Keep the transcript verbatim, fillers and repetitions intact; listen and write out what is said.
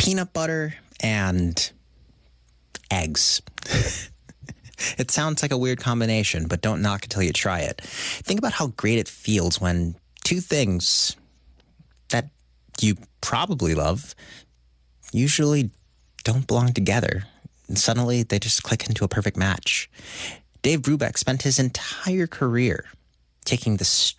peanut butter and eggs. It sounds like a weird combination, but don't knock it till you try it. Think about how great it feels when two things that you probably love usually don't belong together. And suddenly they just click into a perfect match. Dave Brubeck spent his entire career taking the